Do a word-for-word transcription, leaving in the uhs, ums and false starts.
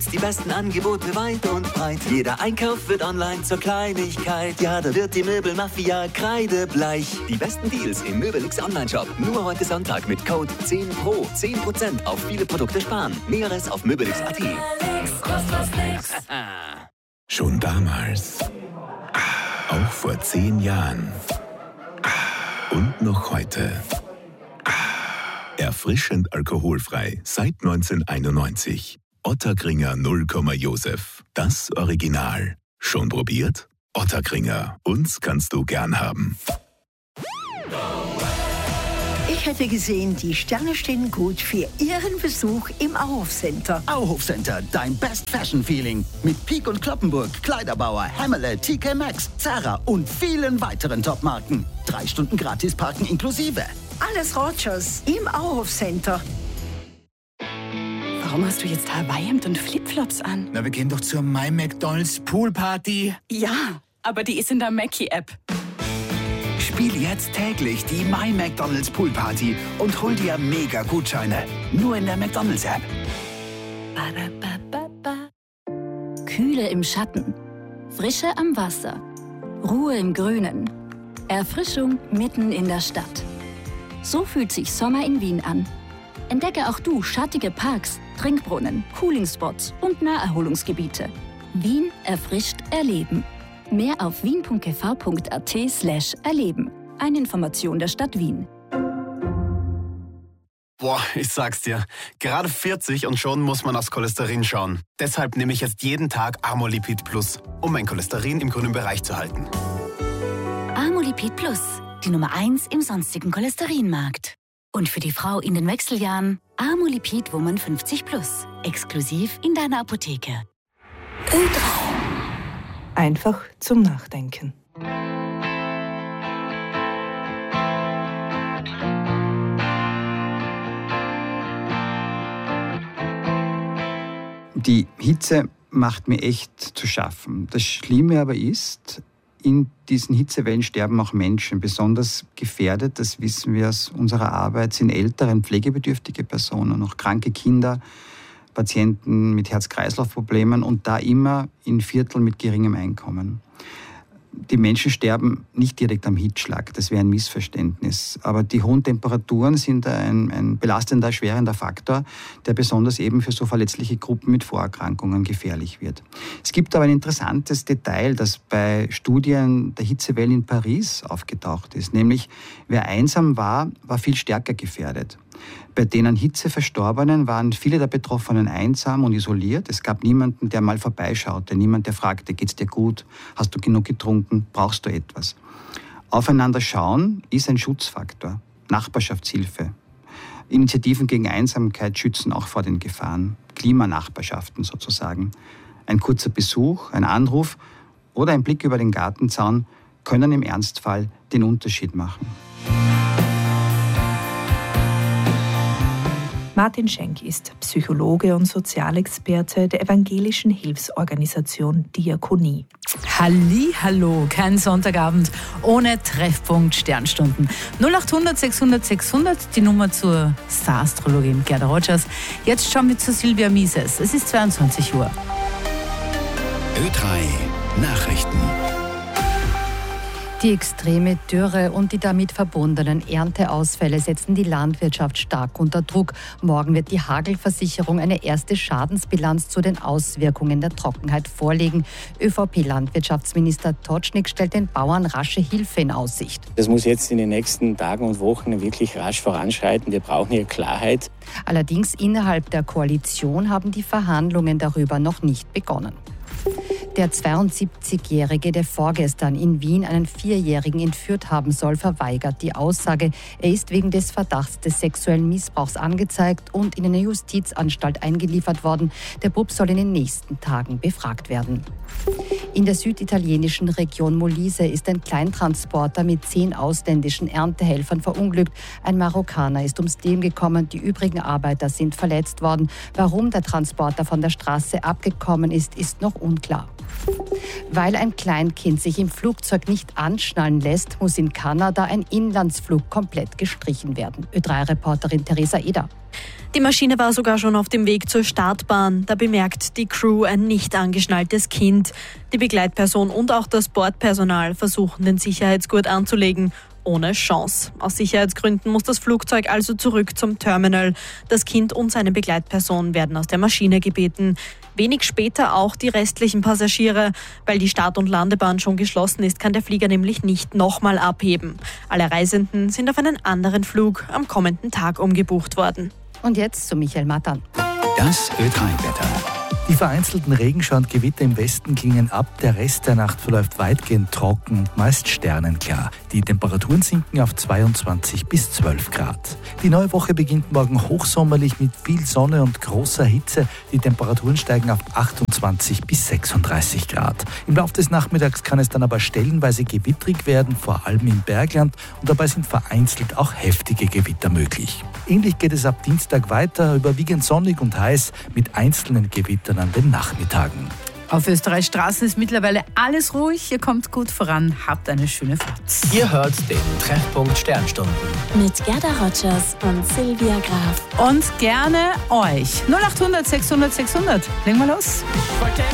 Die besten Angebote weit und breit. Jeder Einkauf wird online zur Kleinigkeit. Ja, da wird die Möbelmafia kreidebleich. Die besten Deals im Möbelix Online-Shop. Nur heute Sonntag mit Code zehn Pro. zehn Prozent auf viele Produkte sparen. Näheres auf möbelix punkt at. Schon damals. Auch vor zehn Jahren. Und noch heute. Erfrischend alkoholfrei seit neunzehnhunderteinundneunzig. Ottakringer null Komma Josef. Das Original. Schon probiert? Ottakringer. Uns kannst du gern haben. Ich hätte gesehen, die Sterne stehen gut für Ihren Besuch im Auhof Center. Auhof Center, dein Best Fashion Feeling. Mit Peek und Kloppenburg, Kleiderbauer, Hammerle, T K Maxx, Zara und vielen weiteren Topmarken. Drei Stunden gratis parken inklusive. Alles Rogers im Auhof Center. Warum hast du jetzt Hawaii-Hemd und Flipflops an? Na, wir gehen doch zur My McDonald's Poolparty. Ja, aber die ist in der Mackie-App. Spiel jetzt täglich die My McDonald's Poolparty und hol dir mega Gutscheine. Nur in der McDonald's-App. Kühle im Schatten, Frische am Wasser, Ruhe im Grünen, Erfrischung mitten in der Stadt. So fühlt sich Sommer in Wien an. Entdecke auch du schattige Parks, Trinkbrunnen, Coolingspots und Naherholungsgebiete. Wien erfrischt erleben. Mehr auf wien punkt g v punkt a t slash erleben. Eine Information der Stadt Wien. Boah, ich sag's dir, gerade vierzig und schon muss man aufs Cholesterin schauen. Deshalb nehme ich jetzt jeden Tag Amolipid Plus, um mein Cholesterin im grünen Bereich zu halten. Amolipid Plus, die Nummer eins im sonstigen Cholesterinmarkt. Und für die Frau in den Wechseljahren Amolipid Woman fünfzig Plus. Exklusiv in deiner Apotheke. Ö drei. Einfach zum Nachdenken. Die Hitze macht mir echt zu schaffen. Das Schlimme aber ist, in diesen Hitzewellen sterben auch Menschen. Besonders gefährdet, das wissen wir aus unserer Arbeit, sind ältere und pflegebedürftige Personen, auch kranke Kinder, Patienten mit Herz-Kreislauf-Problemen und da immer in Vierteln mit geringem Einkommen. Die Menschen sterben nicht direkt am Hitzschlag, das wäre ein Missverständnis. Aber die hohen Temperaturen sind ein, ein belastender, erschwerender Faktor, der besonders eben für so verletzliche Gruppen mit Vorerkrankungen gefährlich wird. Es gibt aber ein interessantes Detail, das bei Studien der Hitzewelle in Paris aufgetaucht ist. Nämlich, wer einsam war, war viel stärker gefährdet. Bei den an Hitze Verstorbenen waren viele der Betroffenen einsam und isoliert. Es gab niemanden, der mal vorbeischaute, niemand, der fragte, geht's dir gut, hast du genug getrunken, brauchst du etwas? Aufeinander schauen ist ein Schutzfaktor, Nachbarschaftshilfe. Initiativen gegen Einsamkeit schützen auch vor den Gefahren, Klimanachbarschaften sozusagen. Ein kurzer Besuch, ein Anruf oder ein Blick über den Gartenzaun können im Ernstfall den Unterschied machen. Martin Schenk ist Psychologe und Sozialexperte der evangelischen Hilfsorganisation Diakonie. Hallihallo, kein Sonntagabend ohne Treffpunkt Sternstunden. null acht hundert sechshundert sechshundert, die Nummer zur Star-Astrologin Gerda Rogers. Jetzt schauen wir zu Silvia Mises. Es ist zweiundzwanzig Uhr. Ö drei Nachrichten. Die extreme Dürre und die damit verbundenen Ernteausfälle setzen die Landwirtschaft stark unter Druck. Morgen wird die Hagelversicherung eine erste Schadensbilanz zu den Auswirkungen der Trockenheit vorlegen. ÖVP-Landwirtschaftsminister Totschnig stellt den Bauern rasche Hilfe in Aussicht. Das muss jetzt in den nächsten Tagen und Wochen wirklich rasch voranschreiten. Wir brauchen hier Klarheit. Allerdings innerhalb der Koalition haben die Verhandlungen darüber noch nicht begonnen. Der zweiundsiebzigjährige, der vorgestern in Wien einen Vierjährigen entführt haben soll, verweigert die Aussage. Er ist wegen des Verdachts des sexuellen Missbrauchs angezeigt und in eine Justizanstalt eingeliefert worden. Der Bub soll in den nächsten Tagen befragt werden. In der süditalienischen Region Molise ist ein Kleintransporter mit zehn ausländischen Erntehelfern verunglückt. Ein Marokkaner ist ums Leben gekommen, die übrigen Arbeiter sind verletzt worden. Warum der Transporter von der Straße abgekommen ist, ist noch unklar. Weil ein Kleinkind sich im Flugzeug nicht anschnallen lässt, muss in Kanada ein Inlandsflug komplett gestrichen werden. Ö drei Reporterin Theresa Eder. Die Maschine war sogar schon auf dem Weg zur Startbahn. Da bemerkt die Crew ein nicht angeschnalltes Kind. Die Begleitperson und auch das Bordpersonal versuchen, den Sicherheitsgurt anzulegen. Ohne Chance. Aus Sicherheitsgründen muss das Flugzeug also zurück zum Terminal. Das Kind und seine Begleitperson werden aus der Maschine gebeten. Wenig später auch die restlichen Passagiere. Weil die Start- und Landebahn schon geschlossen ist, kann der Flieger nämlich nicht nochmal abheben. Alle Reisenden sind auf einen anderen Flug am kommenden Tag umgebucht worden. Und jetzt zu Michael Matan. Das Ö drei Wetter. Die vereinzelten Regenschauer und Gewitter im Westen klingen ab. Der Rest der Nacht verläuft weitgehend trocken und meist sternenklar. Die Temperaturen sinken auf zweiundzwanzig bis zwölf Grad. Die neue Woche beginnt morgen hochsommerlich mit viel Sonne und großer Hitze. Die Temperaturen steigen auf achtundzwanzig bis sechsunddreißig Grad. Im Laufe des Nachmittags kann es dann aber stellenweise gewittrig werden, vor allem im Bergland. Und dabei sind vereinzelt auch heftige Gewitter möglich. Ähnlich geht es ab Dienstag weiter, überwiegend sonnig und heiß mit einzelnen Gewittern an den Nachmittagen. Auf Österreichs Straßen ist mittlerweile alles ruhig. Ihr kommt gut voran. Habt eine schöne Fahrt. Ihr hört den Treffpunkt Sternstunden. Mit Gerda Rogers und Silvia Graf. Und gerne euch. null acht hundert sechshundert sechshundert. Legen wir los.